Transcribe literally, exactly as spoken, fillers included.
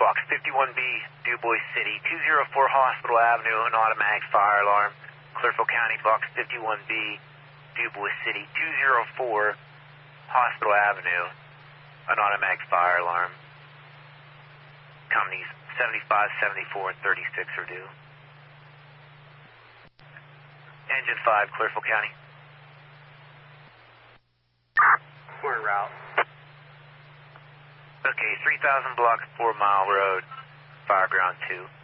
Box fifty-one B, DuBois City, two oh four Hospital Avenue, an automatic fire alarm. Clearfield County, Box fifty-one B, DuBois City, two oh four Hospital Avenue, an automatic fire alarm. Companies seventy-five, seventy-four, and thirty-six are due. Engine five, Clearfield County. We're en route. Okay, three thousand block, four mile road, Fireground two.